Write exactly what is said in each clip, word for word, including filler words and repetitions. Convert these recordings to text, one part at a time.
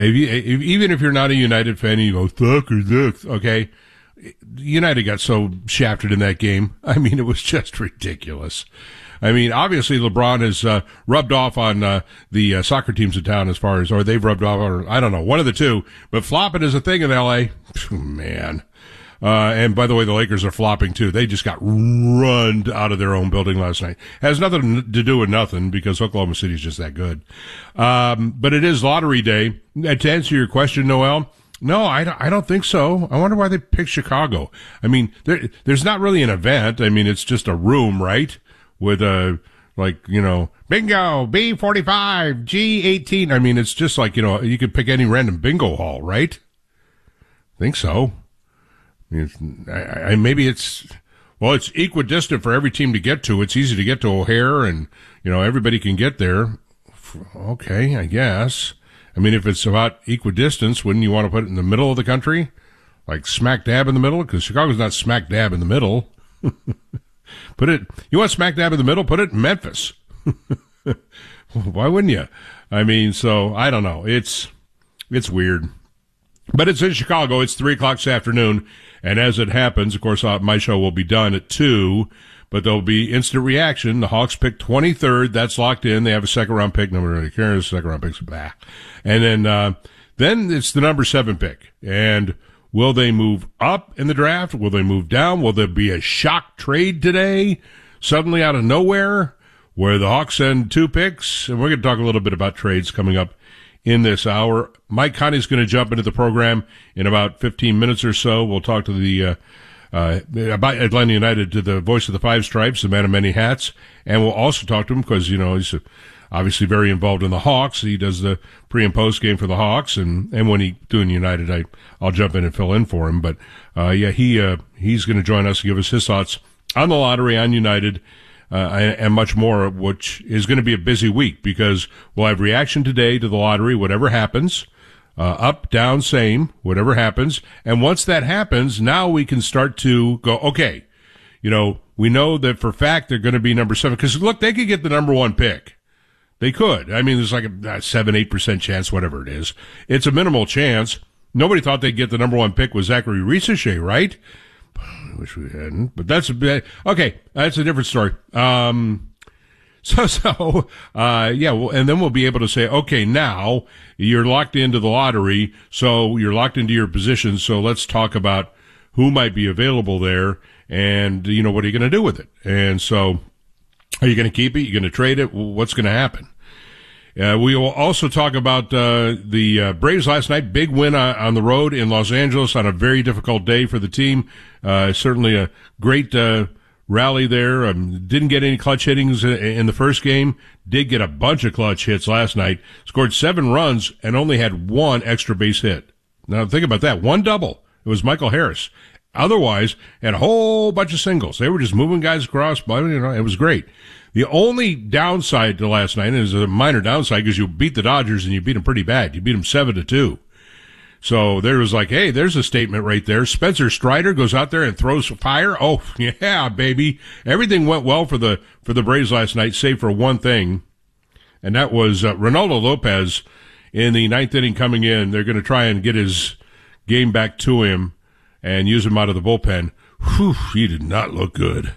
If you, if, even if you're not a United fan, you go, fuck or this, okay? United got so shafted in that game. I mean, it was just ridiculous. I mean, obviously LeBron has uh, rubbed off on uh, the uh, soccer teams in town as far as, or they've rubbed off on, I don't know, one of the two. But flopping is a thing in L A. Man. Uh, and by the way, the Lakers are flopping too. They just got run out of their own building last night. Has nothing to do with nothing because Oklahoma City is just that good. Um, but it is lottery day. And to answer your question, Noel, no, I don't, I don't think so. I wonder why they picked Chicago. I mean, there, there's not really an event. I mean, it's just a room, right? With a, like, you know, bingo, B forty-five, G eighteen. I mean, it's just like, you know, you could pick any random bingo hall, right? I think so. I, I, maybe it's, well, it's equidistant for every team to get to. It's easy to get to O'Hare and, you know, everybody can get there. Okay, I guess. I mean, if it's about equidistance, wouldn't you want to put it in the middle of the country? Like smack dab in the middle? Because Chicago's not smack dab in the middle. Put it, you want smack dab in the middle? Put it in Memphis. Why wouldn't you? I mean, so, I don't know. It's, it's weird. But it's in Chicago. It's three o'clock this afternoon. And as it happens, of course, uh, my show will be done at two, but there'll be instant reaction. The Hawks pick twenty-third. That's locked in. They have a second round pick. Nobody really cares. Second round pick's back. And then, uh, then it's the number seven pick. And will they move up in the draft? Will they move down? Will there be a shock trade today? Suddenly out of nowhere where the Hawks send two picks? And we're going to talk a little bit about trades coming up in this hour. Mike Conley's going to jump into the program in about fifteen minutes or so. We'll talk to the, uh, uh, about Atlanta United, to the voice of the Five Stripes, the man of many hats. And we'll also talk to him because, you know, he's obviously very involved in the Hawks. He does the pre and post game for the Hawks. And, and when he doing United, I, I'll jump in and fill in for him. But, uh, yeah, he, uh, he's going to join us and give us his thoughts on the lottery, on United, Uh, and, and much more, which is going to be a busy week because we'll have reaction today to the lottery, whatever happens, uh, up, down, same, whatever happens. And once that happens, now we can start to go, okay, you know, we know that for fact they're going to be number seven because look, they could get the number one pick. They could. I mean, there's like a, a seven, eight percent chance, whatever it is. It's a minimal chance. Nobody thought they'd get the number one pick with Zachary Risacher, right? I wish we hadn't, but that's a bit, okay. That's a different story. Um, so, so, uh, yeah, well, and then we'll be able to say, okay, now you're locked into the lottery. So you're locked into your position. So let's talk about who might be available there and, you know, what are you going to do with it? And so are you going to keep it? You're going to trade it? What's going to happen? Uh, we will also talk about uh, the uh, Braves last night. Big win uh, on the road in Los Angeles on a very difficult day for the team. Uh, certainly a great uh, rally there. Um, didn't get any clutch hittings in the first game. Did get a bunch of clutch hits last night. Scored seven runs and only had one extra base hit. Now think about that. One double. It was Michael Harris. Otherwise, had a whole bunch of singles. They were just moving guys across. But, you know, it was great. The only downside to last night is a minor downside because you beat the Dodgers and you beat them pretty bad. You beat them seven to two. So there was like, hey, there's a statement right there. Spencer Strider goes out there and throws fire. Oh, yeah, baby. Everything went well for the, for the Braves last night, save for one thing. And that was, uh, Ronaldo Lopez in the ninth inning coming in. They're going to try and get his game back to him and use him out of the bullpen. Whew, he did not look good.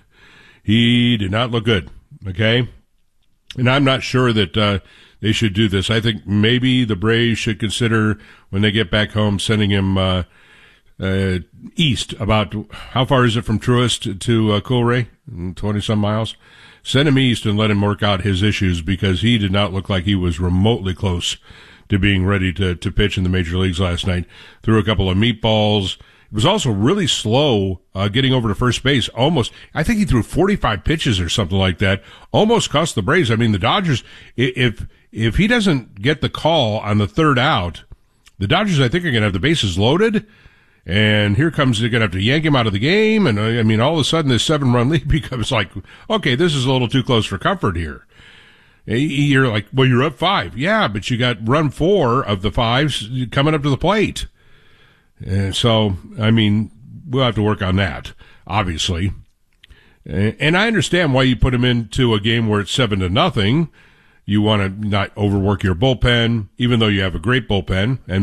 He did not look good. Okay. And I'm not sure that, uh, they should do this. I think maybe the Braves should consider when they get back home sending him, uh, uh, east about, how far is it from Truist to, uh, Coolray? twenty some miles. Send him east and let him work out his issues because he did not look like he was remotely close to being ready to, to pitch in the major leagues last night. Threw a couple of meatballs. It was also really slow uh, getting over to first base. Almost, I think he threw forty-five pitches or something like that. Almost cost the Braves. I mean, the Dodgers, if if he doesn't get the call on the third out, the Dodgers, I think, are going to have the bases loaded. And here comes, they're going to have to yank him out of the game. And, I mean, all of a sudden, this seven-run lead becomes like, okay, this is a little too close for comfort here. You're like, well, you're up five. Yeah, but you got run four of the fives coming up to the plate. And so, I mean, we'll have to work on that, obviously. And I understand why you put him into a game where it's seven to nothing. You want to not overwork your bullpen, even though you have a great bullpen, and